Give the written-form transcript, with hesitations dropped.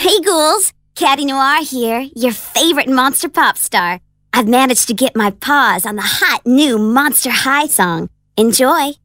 Hey, ghouls! Caddy Noir here, your favorite monster pop star. I've managed to get my paws on the hot new Monster High song. Enjoy!